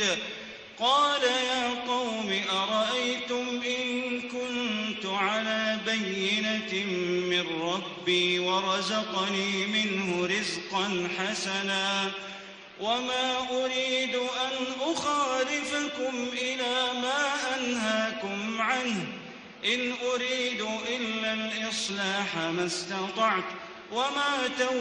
شهيد قال يا قوم أرأيتم إن كنت على بينة من ربي ورزقني منه رزقا حسنا وما أريد أن أخالفكم إلى ما أنهاكم عنه إن أريد إلا الإصلاح ما استطعت وما